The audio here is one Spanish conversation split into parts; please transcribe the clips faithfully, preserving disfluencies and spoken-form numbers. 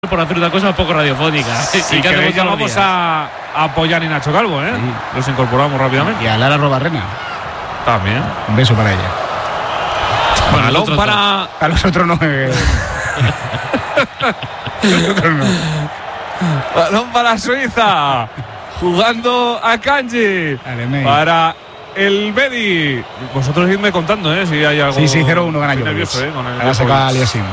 por hacer una cosa poco radiofónica. Sí, y que llamamos a, a apoyar a Nacho Calvo, ¿eh? Sí. Los incorporamos rápidamente. Y a Lara Robarrena. También. Un beso para ella. Bueno, balón para... A los otros no. Eh. Los otros no. Balón para Suiza. Jugando a Kanji. Alemey. Para el Bedi. Vosotros idme contando, ¿eh? Si hay algo. Sí, sí, cero uno gana yo. Nervioso, ¿eh? Con el Ahora se va a Liasim.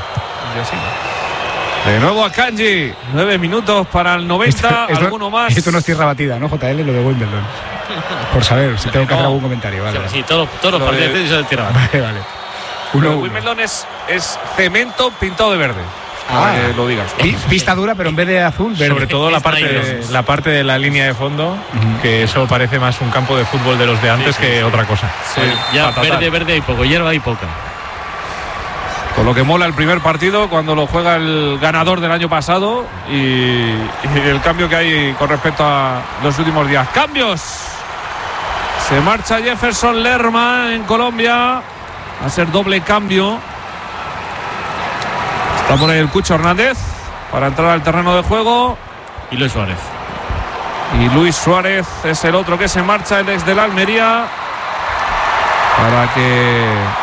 De nuevo a Kanji. Nueve minutos para el noventa. Esto, alguno esto, más. Esto no es tierra batida, ¿no? J L, lo de Wimbledon. Por saber si tengo que hacer algún comentario. Vale, sí, vale. sí, todos, todos los partidos son de tierra batida. Vale, vale. Uno, uno. Wimbledon es, es cemento pintado de verde. Ah, que lo digas. Pista dura, pero en vez de azul, verde. Sobre todo la parte, de, la parte de la línea de fondo, uh-huh. que eso parece más un campo de fútbol de los de antes sí, sí, que sí. otra cosa. Sí, ya patatal. Verde, verde y poco, hierba y poca. Con lo que mola el primer partido cuando lo juega el ganador del año pasado y, y el cambio que hay con respecto a los últimos días. ¡Cambios! Se marcha Jefferson Lerma en Colombia. Va a ser doble cambio. Está por ahí el Cucho Hernández para entrar al terreno de juego. Y Luis Suárez. Y Luis Suárez es el otro que se marcha, el ex de la Almería. Para que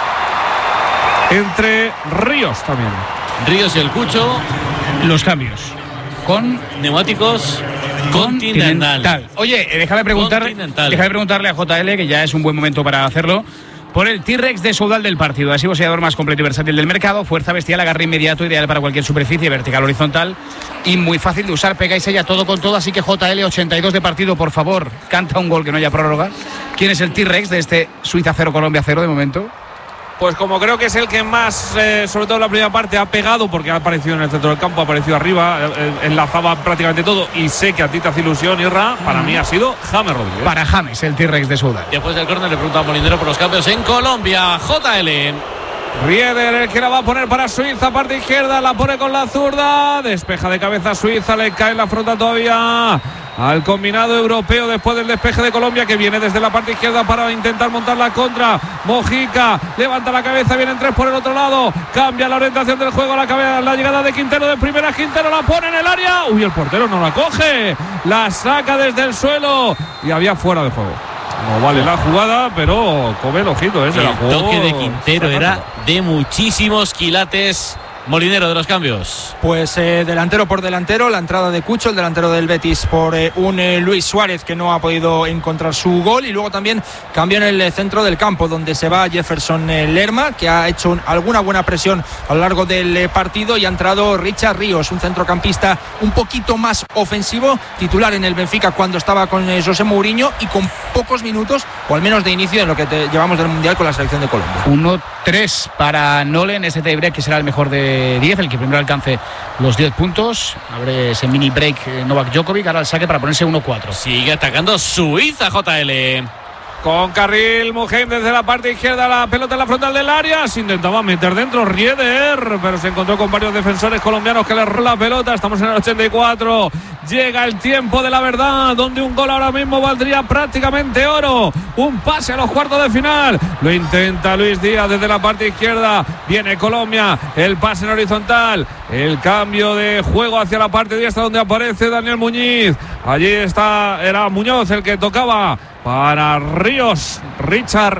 entre Ríos también. Ríos y el Cucho. Los cambios. Con neumáticos Continental. Continental. Oye, déjame preguntar, déjame preguntarle a J L, que ya es un buen momento para hacerlo, por el T-Rex de Soudal del partido. Así boxeador más completo y versátil del mercado. Fuerza bestial, agarre inmediato, ideal para cualquier superficie, vertical, horizontal. Y muy fácil de usar, pega y sella todo con todo. Así que J L, ochenta y dos de partido, por favor, canta un gol que no haya prórroga. ¿Quién es el T-Rex de este Suiza cero, Colombia cero de momento? Pues como creo que es el que más, eh, sobre todo en la primera parte, ha pegado, porque ha aparecido en el centro del campo, ha aparecido arriba, eh, enlazaba prácticamente todo, y sé que a ti te hace ilusión, Irra, para mm. mí ha sido James Rodríguez. Para James, el T-Rex de Soudal. Después del córner le pregunta a Molinero por los cambios en Colombia. J L. Rieder, el que la va a poner para Suiza, parte izquierda, la pone con la zurda, despeja de cabeza Suiza, le cae en la frontal todavía al combinado europeo después del despeje de Colombia, que viene desde la parte izquierda para intentar montar la contra. Mojica levanta la cabeza, vienen tres por el otro lado, cambia la orientación del juego, la, cabeza, la llegada de Quintero de primera, Quintero la pone en el área, uy, el portero no la coge, la saca desde el suelo y había fuera de juego. No vale la jugada, pero come el ojito, ¿eh? Se el la jugó, toque de Quintero era de muchísimos quilates. Molinero de los cambios. Pues eh, delantero por delantero, la entrada de Cucho, el delantero del Betis por eh, un eh, Luis Suárez que no ha podido encontrar su gol, y luego también cambio en el eh, centro del campo donde se va Jefferson eh, Lerma, que ha hecho un, alguna buena presión a lo largo del eh, partido, y ha entrado Richard Ríos, un centrocampista un poquito más ofensivo, titular en el Benfica cuando estaba con eh, José Mourinho y con pocos minutos, o al menos de inicio, en lo que te, llevamos del Mundial con la selección de Colombia. uno tres para Nolen, ese tie break que será el mejor de diez, el que primero alcance los diez puntos. Abre ese mini break eh, Novak Djokovic, ahora el saque para ponerse uno cuatro. Sigue atacando Suiza, J L. Con carril Mugen desde la parte izquierda, la pelota en la frontal del área, se intentaba meter dentro Rieder, pero se encontró con varios defensores colombianos que le roban la pelota. Estamos en el ochenta y cuatro, llega el tiempo de la verdad, donde un gol ahora mismo valdría prácticamente oro, un pase a los cuartos de final, lo intenta Luis Díaz desde la parte izquierda, viene Colombia, el pase en horizontal, el cambio de juego hacia la parte diestra donde aparece Daniel Muñiz, allí está, era Muñoz el que tocaba para Ríos, Richard,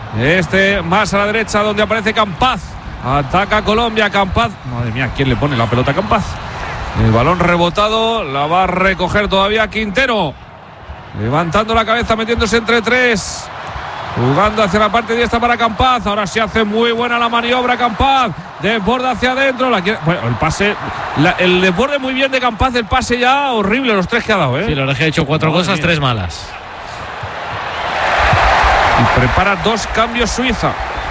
este más a la derecha donde aparece Campaz, ataca Colombia, Campaz, madre mía, ¿quién le pone la pelota a Campaz? El balón rebotado, la va a recoger todavía Quintero, levantando la cabeza, metiéndose entre tres, jugando hacia la parte diestra para Campaz, ahora sí hace muy buena la maniobra Campaz, desborde hacia adentro, la quiere, bueno, el pase, la, el desborde muy bien de Campaz, el pase ya horrible, los tres que ha dado, ¿eh? Sí, la verdad es que ha hecho cuatro Madre cosas, mía. tres malas. Y prepara dos cambios Suiza.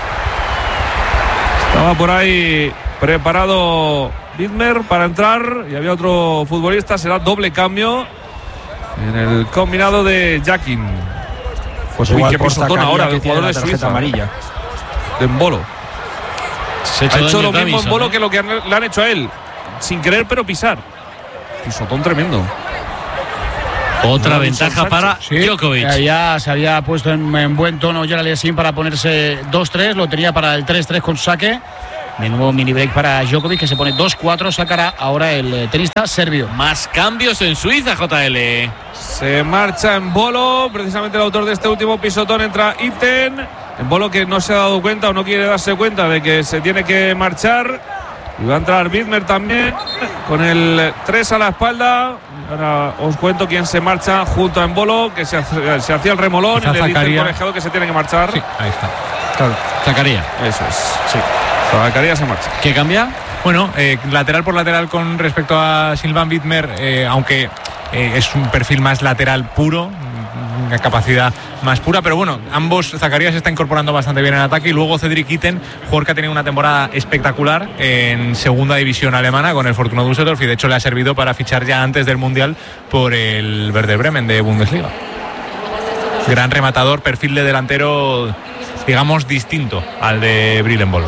Estaba por ahí preparado Widmer para entrar y había otro futbolista, será doble cambio en el combinado de Jakin. Pues uy, igual qué pisotón ahora del jugador de Suiza, amarilla. De Embolo. Se ha hecho, ha hecho lo mismo Davison, Embolo ¿eh? que lo que le han hecho a él, sin querer pero pisar. Pisotón tremendo. Otra ventaja para sí, Djokovic. Ya se había puesto en, en buen tono Gerald Yassin para ponerse dos tres, lo tenía para el tres tres con saque. De nuevo mini break para Djokovic, que se pone dos cuatro, sacará ahora el tenista serbio. Más cambios en Suiza, J L. Se marcha en Bolo, precisamente el autor de este último pisotón entra Iten. En Bolo, que no se ha dado cuenta o no quiere darse cuenta de que se tiene que marchar. Y va a entrar Widmer también con el tres a la espalda. Ahora os cuento quién se marcha junto a Embolo, que se, se hacía el remolón. Quizá y le dice el colegiado que se tiene que marchar. Sí, ahí está. Claro. Zacarías. Eso es, sí. Zacarías se marcha. ¿Qué cambia? Bueno, eh, lateral por lateral con respecto a Sylvain Widmer, eh, aunque eh, es un perfil más lateral puro, una capacidad más pura, pero bueno, ambos, Zacarías se está incorporando bastante bien en ataque, y luego Cedric Itten, jugador que ha tenido una temporada espectacular en segunda división alemana con el Fortuna Düsseldorf, y de hecho le ha servido para fichar ya antes del Mundial por el Werder Bremen de Bundesliga. Gran rematador, perfil de delantero, digamos, distinto al de Brillenbolo.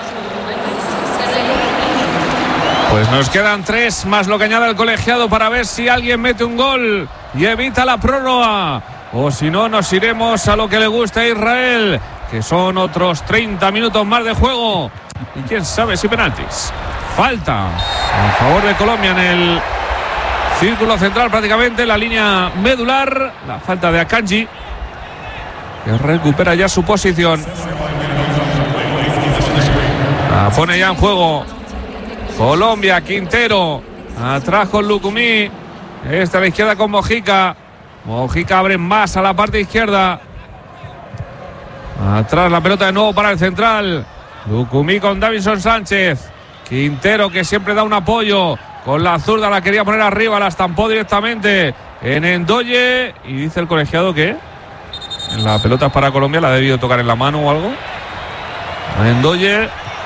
Pues nos quedan tres más lo que añade el colegiado para ver si alguien mete un gol y evita la prórroga. O si no, nos iremos a lo que le gusta a Israel, que son otros treinta minutos más de juego. Y quién sabe si penaltis. Falta a favor de Colombia en el círculo central, prácticamente la línea medular. La falta de Akanji, que recupera ya su posición. La pone ya en juego Colombia. Quintero atrás con Lucumí, esta a la izquierda con Mojica. Mojica abre más a la parte izquierda, atrás la pelota de nuevo para el central. Lucumí con Davinson Sánchez. Quintero, que siempre da un apoyo con la zurda, la quería poner arriba, la estampó directamente en Endoye, y dice el colegiado que en la pelota es para Colombia, la ha debido tocar en la mano o algo a Endoye.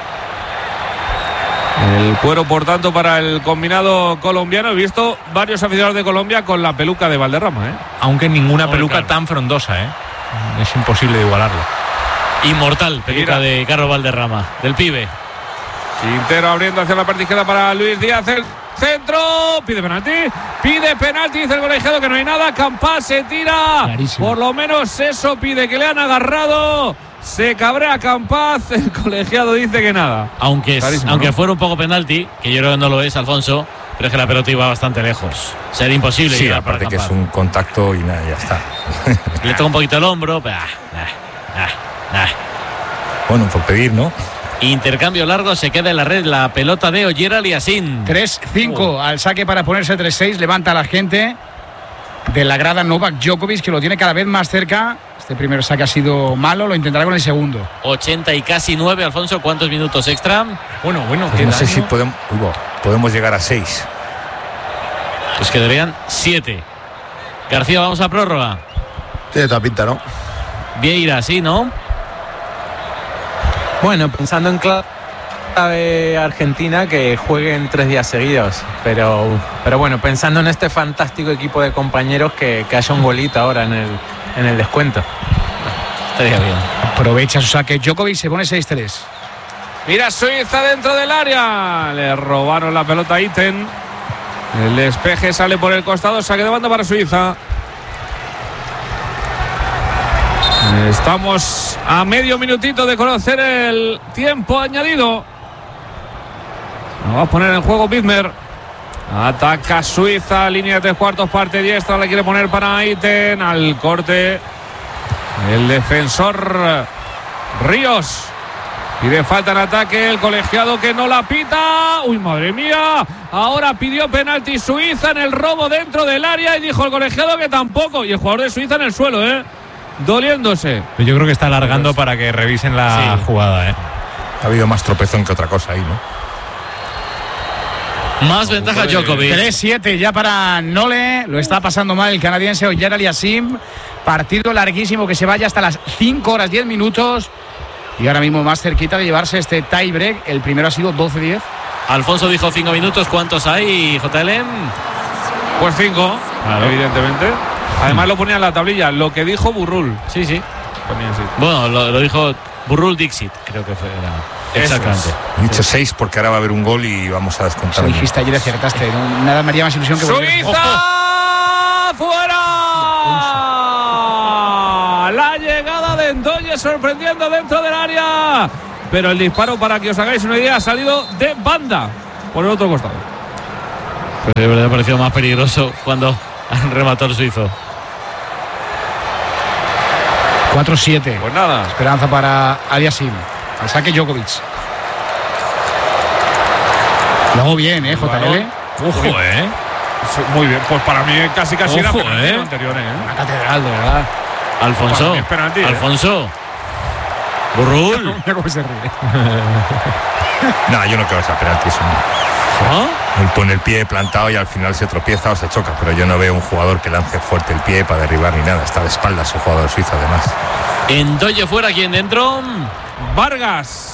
El cuero, por tanto, para el combinado colombiano. He visto varios aficionados de Colombia con la peluca de Valderrama, ¿eh? Aunque ninguna Muy peluca claro. tan frondosa, ¿eh? Es imposible de igualarlo. Inmortal, peluca Mira. de Carlos Valderrama, del pibe. Quintero abriendo hacia la parte izquierda para Luis Díaz. El centro. Pide penalti. Pide penalti. Dice el colegiado que no hay nada. Campas se tira. Clarísimo. Por lo menos eso pide, que le han agarrado. Se cabrea Campaz. El colegiado dice que nada. Aunque, Clarísimo, aunque ¿no? fuera un poco penalti, que yo creo que no lo es, Alfonso, pero es que la pelota iba bastante lejos. Sería imposible. Sí, llegar para aparte que es Campaz. un contacto y nada, ya está. Le toca un poquito el hombro. Pero, ah, ah, ah, ah. Bueno, por pedir, ¿no? Intercambio largo, se queda en la red la pelota de Oyer Aliassime. tres cinco al saque para ponerse tres seis. Levanta a la gente de la grada Novak Djokovic, que lo tiene cada vez más cerca. Este primer saque ha sido malo, lo intentará con el segundo. ochenta y casi nueve, Alfonso. ¿Cuántos minutos extra? Bueno, bueno, Pues qué no sé daño. si podemos, uy, bo, podemos llegar a seis. Pues quedarían siete. García, vamos a prórroga. Tiene toda pinta, ¿no? Vieira, sí, ¿no? Bueno, pensando en clave Argentina, que jueguen tres días seguidos, pero, pero bueno, pensando en este fantástico equipo de compañeros, que, que haya un golito ahora en el, en el descuento. Estaría bien. Aprovecha su saque Djokovic, se pone seis tres. Mira Suiza dentro del área. Le robaron la pelota a Itten. El despeje sale por el costado. Saque de banda para Suiza. Estamos a medio minutito de conocer el tiempo añadido. Vamos a poner en juego Widmer. Ataca Suiza, línea de tres cuartos, parte diestra. Le quiere poner para Itten. Al corte el defensor Ríos. Pide falta en ataque el colegiado, que no la pita. Uy, madre mía. Ahora pidió penalti Suiza en el robo dentro del área, y dijo el colegiado que tampoco. Y el jugador de Suiza en el suelo, ¿eh? Doliéndose. Yo creo que está alargando para que revisen la Sí. jugada, ¿eh? Ha habido más tropezón que otra cosa ahí, ¿no? Más ventaja Djokovic. tres siete ya para Nole. Lo está pasando mal el canadiense Oyer Aliassime. Partido larguísimo que se vaya hasta las cinco horas diez minutos. Y ahora mismo más cerquita de llevarse este tie break. El primero ha sido doce diez. Alfonso dijo cinco minutos. ¿Cuántos hay, J L? Pues cinco, Claro. evidentemente. Además lo ponía en la tablilla, lo que dijo Burrul. Sí, sí. Ponía así. Bueno, lo, lo dijo Burrul Dixit, creo que fue. Era. Eso Exactamente. He dicho seis porque ahora va a haber un gol y vamos a descontar. Lo dijiste ayer, acertaste. No, nada me haría más ilusión que volver. ¡Suiza! ¡Fuera! La llegada de Endoye sorprendiendo dentro del área. pero el disparo, para que os hagáis una idea, ha salido de banda por el otro costado. Pues de verdad ha parecido más peligroso cuando han rematado el suizo. cuatro siete. Pues nada. Esperanza para Aliasim. Al saque Djokovic. Luego bien, ¿eh? J L. Ojo, ¿eh? Muy bien. Pues para mí casi casi Ojo, era penalti, ¿eh? lo anterior, ¿eh? Una catedral, de verdad. Alfonso. Para mí es penalti, ¿eh? Alfonso. Burrul. Mira cómo se ríe. No, yo no creo que sea penalti eso. ¿Ah? Él pone el pie plantado y al final se tropieza o se choca, pero yo no veo un jugador que lance fuerte el pie para derribar ni nada. Está de espaldas el jugador suizo, además. Endoye fuera, ¿quién dentro? Vargas.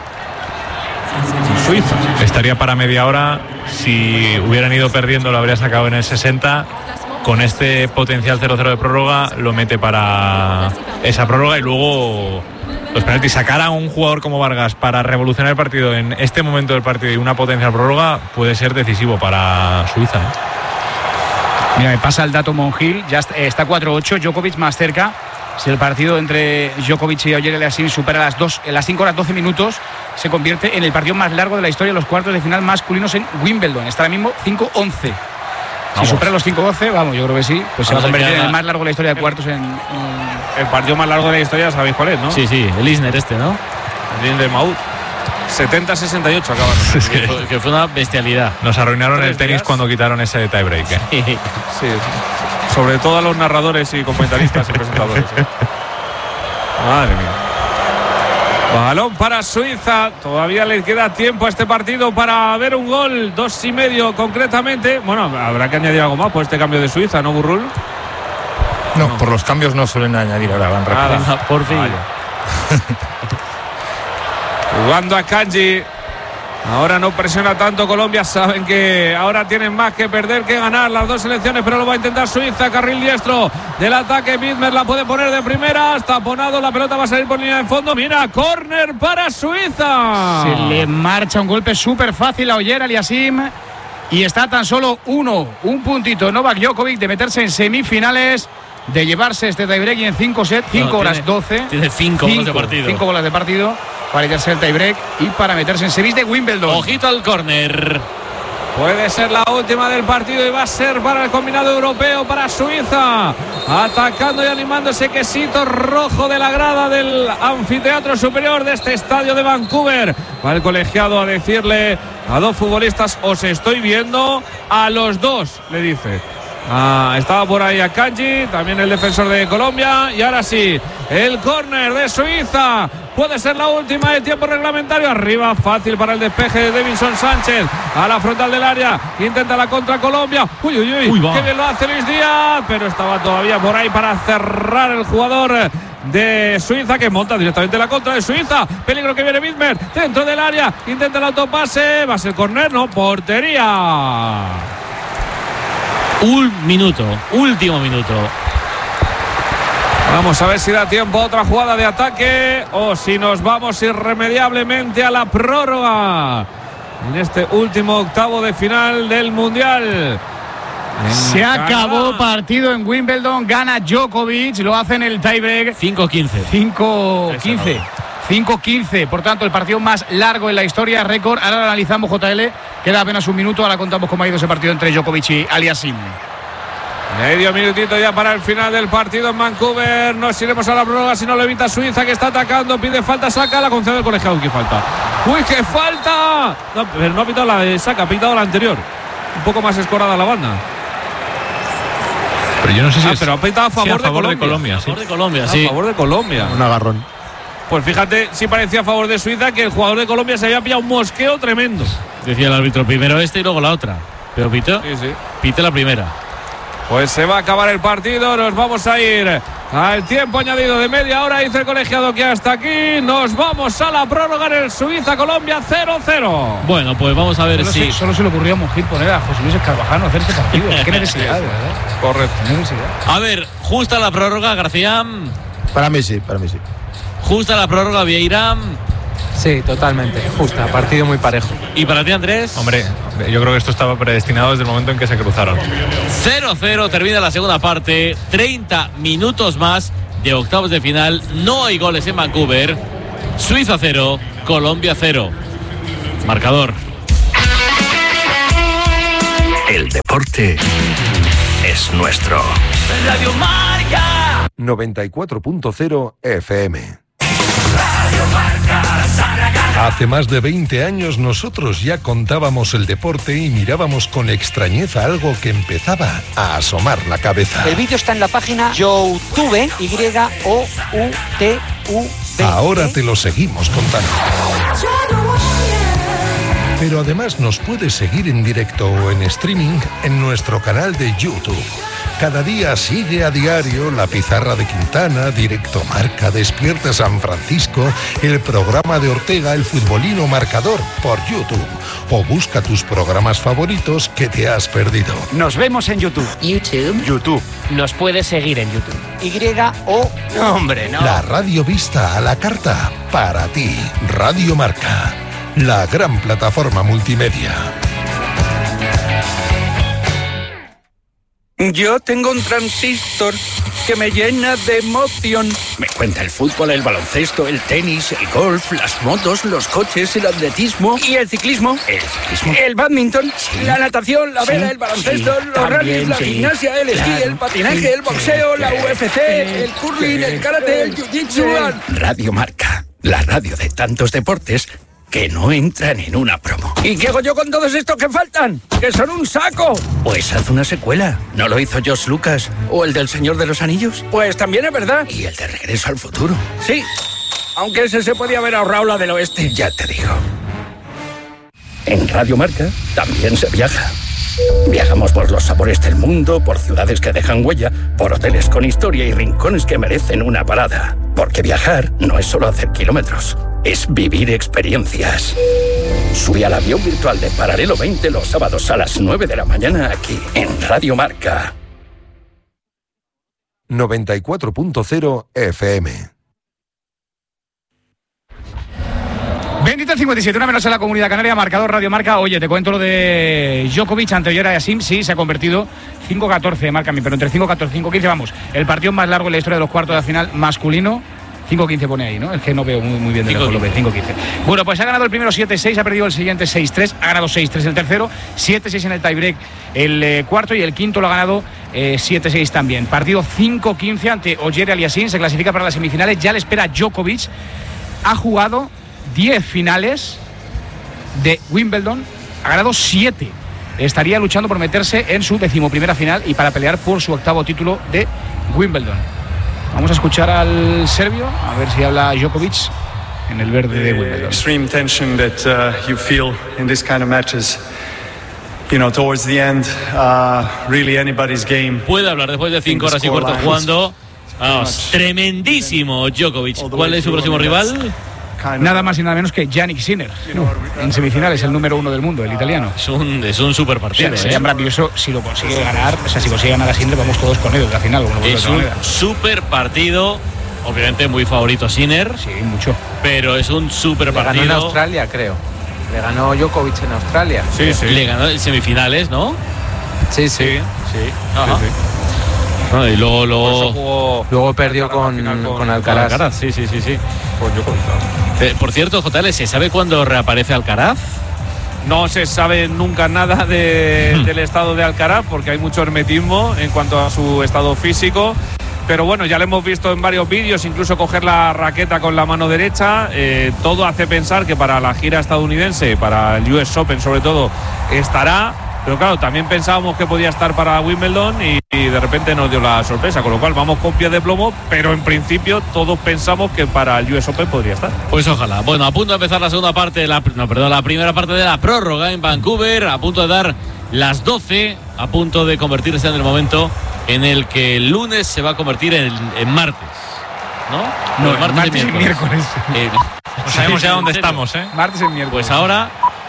Suiza. Estaría para media hora. Si hubieran ido perdiendo, lo habría sacado en el sesenta. Con este potencial cero cero de prórroga, lo mete para esa prórroga y luego los penaltis. Sacar a un jugador como Vargas para revolucionar el partido en este momento del partido y una potencial prórroga puede ser decisivo para Suiza, ¿eh? Mira, me pasa el dato Monjil. Ya está cuatro ocho. Djokovic más cerca. Si el partido entre Djokovic y Auger Aliassime supera las, dos, las cinco horas doce minutos, se convierte en el partido más largo de la historia de los cuartos de final masculinos en Wimbledon. Está ahora mismo cinco once. Si supera los cinco doce, vamos, yo creo que sí, pues se va a convertir en el más largo de la historia de cuartos en, en... El partido más largo de la historia, sabéis cuál es, ¿no? Sí, sí, el Isner este, ¿no? El Isner Mahut. setenta sesenta y ocho acaba. Es que, fue, que fue una bestialidad. Nos arruinaron Tres el tenis días. cuando quitaron ese tiebreak, ¿eh? Sí, sí. Sobre todo a los narradores y comentaristas y presentadores, ¿eh? Madre mía. Balón para Suiza. Todavía le queda tiempo a este partido para ver un gol. Dos y medio concretamente. Bueno, habrá que añadir algo más por este cambio de Suiza, ¿no, Burrul? No, no. Por los cambios no suelen añadir ahora, van rápido. Nada, por fin. Jugando a Kanji. Ahora no presiona tanto Colombia. Saben que ahora tienen más que perder que ganar las dos selecciones, pero lo va a intentar Suiza. Carril diestro del ataque. Widmer la puede poner de primera. Está taponado. La pelota va a salir por línea de fondo. Mira, córner para Suiza. Se le marcha un golpe súper fácil a Auger Aliassime. Y está tan solo uno, un puntito Novak Djokovic de meterse en semifinales, de llevarse este tiebreak y en cinco sets, cinco No, horas tiene, doce. Tiene cinco bolas de partido. Cinco bolas de partido para llevarse el tiebreak y para meterse en semis de Wimbledon. Ojito al córner. Puede ser la última del partido y va a ser para el combinado europeo, para Suiza. Atacando y animando ese quesito rojo de la grada del anfiteatro superior de este estadio de Vancouver. Va el colegiado a decirle a dos futbolistas: os estoy viendo a los dos, le dice. Ah, estaba por ahí Akanji, también el defensor de Colombia. Y ahora sí, el córner de Suiza. Puede ser la última de tiempo reglamentario. Arriba, fácil para el despeje de Davinson Sánchez. A la frontal del área. Intenta la contra Colombia. Uy, uy, uy. Uy, Qué bien lo hace Luis Díaz. Pero estaba todavía por ahí para cerrar el jugador de Suiza, que monta directamente la contra de Suiza. Peligro que viene Widmer dentro del área. Intenta el autopase. Va a ser córner, no, portería. Un minuto, último minuto. Vamos a ver si da tiempo a otra jugada de ataque o si nos vamos irremediablemente a la prórroga en este último octavo de final del Mundial. Se Canadá. Acabó partido en Wimbledon, gana Djokovic, lo hace en el tiebreak. cinco quince. cinco quince. cinco quince, por tanto el partido más largo en la historia, récord. Ahora lo analizamos, J L, queda apenas un minuto, ahora contamos cómo ha ido ese partido entre Djokovic y Aliassime. Medio minutito ya para el final del partido en Vancouver. Nos iremos a la prórroga si no lo evita Suiza, que está atacando, pide falta, saca, la concede el colegiado. ¿Qué falta? ¡Uy, qué falta! No, pero no ha pitado la de saca, ha pitado la anterior. Un poco más escorada la banda. Pero yo no sé si ah, es, pero ha pitado a favor, sí, a favor de Colombia. De Colombia, sí. A favor de Colombia, a sí. A favor de Colombia. Un agarrón. Pues fíjate, sí parecía a favor de Suiza, que el jugador de Colombia se había pillado un mosqueo tremendo. Decía el árbitro, primero este y luego la otra. Pero pito, sí, sí. pite la primera. Pues se va a acabar el partido, nos vamos a ir al tiempo añadido de media hora, dice el colegiado que hasta aquí. Nos vamos a la prórroga en el Suiza-Colombia cero cero. Bueno, pues vamos a ver solo si... Se, solo se le ocurrió a Monjil poner a José Luis Escarvajano a hacer este partido. ¿Qué necesidad, verdad? Correcto. ¿Qué necesidad? A ver, justa la prórroga, García. Para mí sí, para mí sí. Justa la prórroga, Vieira. Sí, totalmente, justa, partido muy parejo. ¿Y para ti, Andrés? Hombre, yo creo que esto estaba predestinado desde el momento en que se cruzaron. cero cero, termina la segunda parte, treinta minutos más de octavos de final. No hay goles en Vancouver. Suiza cero, Colombia cero. Marcador. El deporte es nuestro. Radio Marca noventa y cuatro punto cero F M. Radio Marca Zaragoza. Hace más de veinte años nosotros ya contábamos el deporte y mirábamos con extrañeza algo que empezaba a asomar la cabeza. El vídeo está en la página YouTube, Y O U T U B. Ahora te lo seguimos contando. Pero además nos puedes seguir en directo o en streaming en nuestro canal de YouTube. Cada día sigue a diario La Pizarra de Quintana, Directo Marca, Despierta San Francisco, el programa de Ortega, El Futbolino Marcador, por YouTube. O busca tus programas favoritos que te has perdido. Nos vemos en YouTube. YouTube. YouTube. Nos puedes seguir en YouTube. Y O. No, hombre, no. La radio vista a la carta, para ti. Radio Marca, la gran plataforma multimedia. Yo tengo un transistor que me llena de emoción. Me cuenta el fútbol, el baloncesto, el tenis, el golf, las motos, los coches, el atletismo y el ciclismo. El ciclismo. El badminton, sí. La natación, la vela, sí. El baloncesto, sí. Los rallies, la sí. Gimnasia, el esquí, claro. El patinaje, el boxeo, sí. La U F C, el curling, el karate, el jiu-jitsu. Radio Marca, la radio de tantos deportes que no entran en una promo. ¿Y qué hago yo con todos estos que faltan? ¡Que son un saco! Pues haz una secuela. ¿No lo hizo George Lucas? ¿O el del Señor de los Anillos? Pues también es verdad. ¿Y el de Regreso al Futuro? Sí, aunque ese se podía haber ahorrado la del oeste. Ya te digo. En Radio Marca también se viaja. Viajamos por los sabores del mundo, por ciudades que dejan huella, por hoteles con historia y rincones que merecen una parada. Porque viajar no es solo hacer kilómetros, es vivir experiencias. Sube al avión virtual de Paralelo veinte los sábados a las nueve de la mañana aquí, en Radio Marca. noventa y cuatro punto cero F M. veintitrés cincuenta y siete, una menos en la Comunidad Canaria, marcador Radio Marca. Oye, te cuento lo de Djokovic ante Ollera y Asim. Sí, se ha convertido cinco catorce, marca mi, pero entre cinco catorce y cinco quince, vamos, el partido más largo en la historia de los cuartos de la final masculino. cinco quince pone ahí, ¿no? Es que no veo muy, muy bien de lejos, lo ve, cinco quince. Bueno, pues ha ganado el primero siete seis, ha perdido el siguiente seis tres, ha ganado seis tres el tercero, siete seis en el tiebreak el eh, cuarto y el quinto lo ha ganado eh, siete seis también. Partido cinco quince ante Ollera y Asim, se clasifica para las semifinales, ya le espera Djokovic. Ha jugado diez finales de Wimbledon, ha ganado siete. Estaría luchando por meterse en su decimoprimera final y para pelear por su octavo título de Wimbledon. Vamos a escuchar al serbio, a ver si habla Djokovic en el verde de Wimbledon. Extreme tension that uh, you feel in this kind of matches. You know, towards the end, uh, really anybody's game. Puede hablar después de cinco horas y cuarto jugando. Vamos, tremendísimo Djokovic. ¿Cuál es su próximo rival? Nada más y nada menos que Jannik Sinner, no, en semifinales, el número uno del mundo, el italiano. Es un, es un super partido. O sea, ¿eh? Sería maravilloso si lo consigue ganar. O sea, si consigue ganar a Sinner, vamos todos con él en la final. Bueno, es un super partido. Obviamente muy favorito a Sinner. Sí, mucho. Pero es un super Le partido. Ganó en Australia, creo. Le ganó Djokovic en Australia. Sí, sí. Le ganó en semifinales, ¿no? Sí, sí. Sí, sí. Ajá. Sí, sí. Ah, y luego, luego... Jugó, luego perdió con, con, con Alcaraz. Con Alcaraz. Sí, sí, sí, sí. Pues yo eh, por cierto, J L, ¿se sabe cuándo reaparece Alcaraz? No se sabe nunca nada de, del estado de Alcaraz porque hay mucho hermetismo en cuanto a su estado físico. Pero bueno, ya lo hemos visto en varios vídeos, incluso coger la raqueta con la mano derecha. Eh, todo hace pensar que para la gira estadounidense, para el U S Open sobre todo, estará. Pero claro, también pensábamos que podía estar para Wimbledon y, y de repente nos dio la sorpresa, con lo cual vamos con pie de plomo, pero en principio todos pensamos que para el U S Open podría estar. Pues ojalá. Bueno, a punto de empezar la segunda parte, la, no, perdón, la primera parte de la prórroga en Vancouver, a punto de dar las doce, a punto de convertirse en el momento en el que el lunes se va a convertir en, en martes, ¿no? No, no martes, martes y miércoles. Y miércoles. Eh, no sabemos ya dónde estamos, ¿eh? Martes y miércoles. Pues ahora...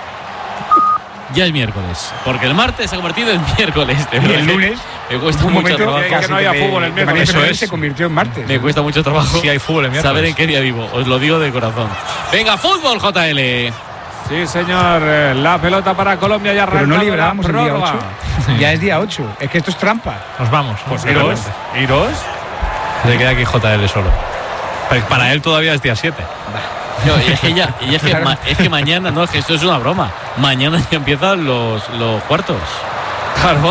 ya es miércoles, porque el martes se ha convertido en miércoles. Y el lunes me cuesta mucho trabajo. Que, que no haya fútbol el miércoles. Eso es, se convirtió en martes. Me cuesta mucho trabajo. Sí hay fútbol el miércoles. Saber en qué día vivo, os lo digo de corazón. Venga, fútbol, J L. Sí, señor, la pelota para Colombia ya arranca. Pero no libramos el día ocho. Ya es día ocho. Es que esto es trampa. Nos vamos. Pues iros, iros. Se queda aquí J L solo. Para él todavía es día siete. No, y es que, ya, y es, que ma, es que mañana, no, es que esto es una broma. Mañana ya empiezan los, los cuartos. Claro.